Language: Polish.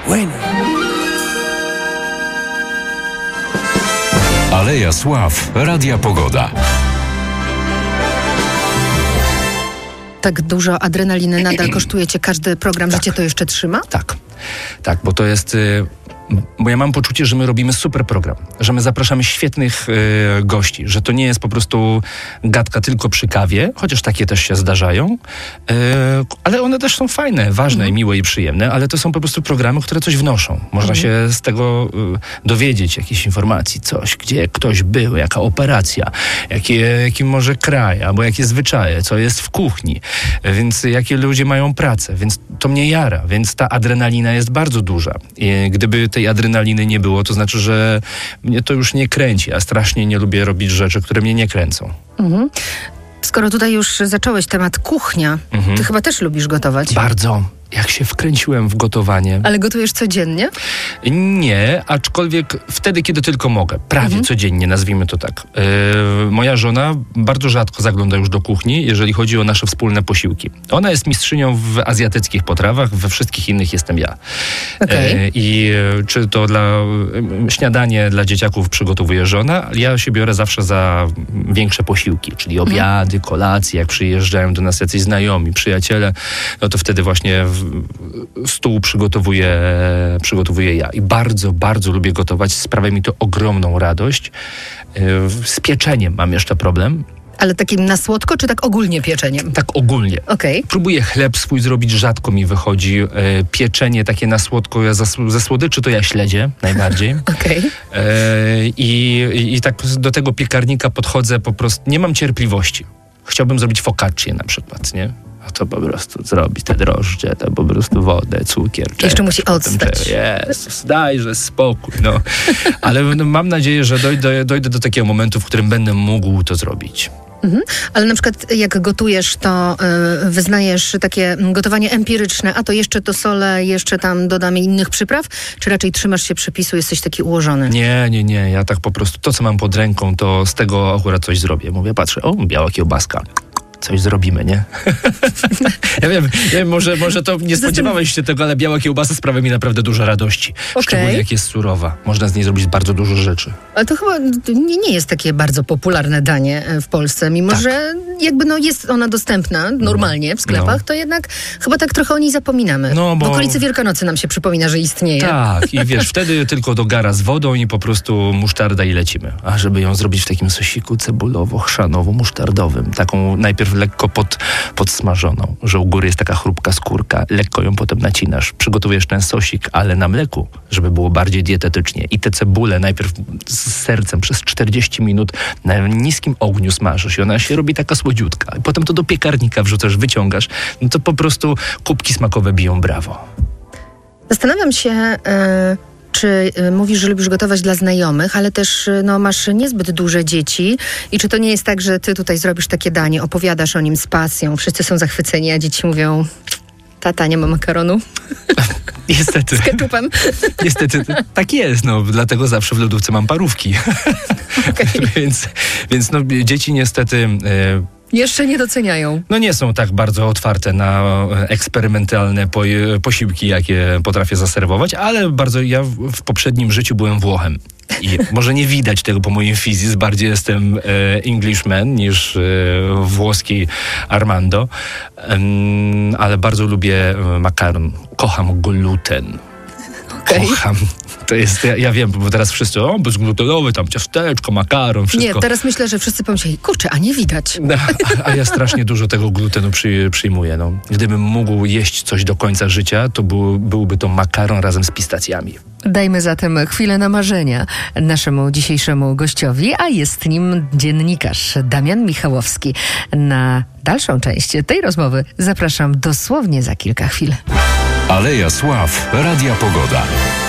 Bueno. Aleja Sław, Radia Pogoda. Tak dużo adrenaliny nadal kosztuje cię każdy program, że cię to jeszcze trzyma? Tak, bo to jest... Bo ja mam poczucie, że my robimy super program, że my zapraszamy świetnych gości, że to nie jest po prostu gadka tylko przy kawie, chociaż takie też się zdarzają, ale one też są fajne, ważne, miłe i przyjemne, ale to są po prostu programy, które coś wnoszą. Można się z tego dowiedzieć, jakiejś informacji, coś, gdzie ktoś był, jaka operacja, jaki może kraj, albo jakie zwyczaje, co jest w kuchni, więc jakie ludzie mają pracę, więc to mnie jara, więc ta adrenalina jest bardzo duża. I gdyby tej adrenaliny nie było, to znaczy, że mnie to już nie kręci, a strasznie nie lubię robić rzeczy, które mnie nie kręcą. Skoro tutaj już zacząłeś temat kuchnia, ty chyba też lubisz gotować? Bardzo. Jak się wkręciłem w gotowanie. Ale gotujesz codziennie? Nie, aczkolwiek wtedy, kiedy tylko mogę. Prawie codziennie, nazwijmy to tak. Moja żona bardzo rzadko zagląda już do kuchni, jeżeli chodzi o nasze wspólne posiłki. Ona jest mistrzynią w azjatyckich potrawach, we wszystkich innych jestem ja. Okay. I czy to śniadanie dla dzieciaków przygotowuje żona, ja się biorę zawsze za większe posiłki, czyli obiady, kolacje, jak przyjeżdżają do nas jacyś znajomi, przyjaciele, no to wtedy właśnie stół przygotowuję ja. I bardzo, bardzo lubię gotować. Sprawia mi to ogromną radość. Z pieczeniem mam jeszcze problem. Ale takim na słodko, czy tak ogólnie pieczeniem? Tak ogólnie. Okay. Próbuję chleb swój zrobić, rzadko mi wychodzi. Pieczenie takie na słodko, ze słodyczy to ja śledzie najbardziej. Okay. I tak do tego piekarnika podchodzę po prostu, nie mam cierpliwości. Chciałbym zrobić focaccię na przykład, nie? A to po prostu zrobić te drożdże, to po prostu wodę, cukier. Jeszcze musi odstać. Jezus, dajże spokój, no. Ale mam nadzieję, że dojdę do takiego momentu, w którym będę mógł to zrobić. Ale na przykład jak gotujesz, to wyznajesz takie gotowanie empiryczne, a to jeszcze to solę, jeszcze tam dodamy innych przypraw, czy raczej trzymasz się przepisu, jesteś taki ułożony? Nie, ja tak po prostu to, co mam pod ręką, to z tego akurat coś zrobię. Mówię, patrzę, biała kiełbaska. Coś zrobimy, nie? Ja wiem, może to nie spodziewałeś się tego, ale biała kiełbasa sprawia mi naprawdę dużo radości. Szczególnie jak jest surowa. Można z niej zrobić bardzo dużo rzeczy. Ale to chyba nie jest takie bardzo popularne danie w Polsce, mimo że jakby jest ona dostępna normalnie w sklepach, to jednak chyba tak trochę o niej zapominamy. W okolicy Wielkanocy nam się przypomina, że istnieje. Tak, i wiesz, wtedy tylko do gara z wodą i po prostu musztarda i lecimy. A żeby ją zrobić w takim sosiku cebulowo-chrzanowo-musztardowym, taką najpierw lekko podsmażoną, że u góry jest taka chrupka skórka, lekko ją potem nacinasz, przygotujesz ten sosik, ale na mleku, żeby było bardziej dietetycznie. I te cebule najpierw z sercem przez 40 minut na niskim ogniu smażysz i ona się robi taka słodziutka. I potem to do piekarnika wrzucasz, wyciągasz, no to po prostu kubki smakowe biją brawo. Zastanawiam się... Czy mówisz, że lubisz gotować dla znajomych, ale też masz niezbyt duże dzieci i czy to nie jest tak, że ty tutaj zrobisz takie danie, opowiadasz o nim z pasją, wszyscy są zachwyceni, a dzieci mówią, tata, nie ma makaronu? Niestety. Z ketchupem. Niestety, tak jest, dlatego zawsze w lodówce mam parówki. Okay. więc dzieci niestety... Jeszcze nie doceniają. Nie są tak bardzo otwarte na eksperymentalne posiłki, jakie potrafię zaserwować, ale ja w poprzednim życiu byłem Włochem. I może nie widać tego po moim fizis, bardziej jestem Englishman niż włoski Armando, ale bardzo lubię makaron. Kocham gluten. Okay. Kocham. To jest, ja wiem, bo teraz wszyscy, bezglutenowy, tam ciasteczko, makaron, wszystko. Nie, teraz myślę, że wszyscy pomyśleli, kurczę, a nie widać. A ja strasznie dużo tego glutenu przyjmuję. Gdybym mógł jeść coś do końca życia, to byłby to makaron razem z pistacjami. Dajmy zatem chwilę na marzenia naszemu dzisiejszemu gościowi, a jest nim dziennikarz Damian Michałowski. Na dalszą część tej rozmowy zapraszam dosłownie za kilka chwil. Aleja Sław, Radia Pogoda.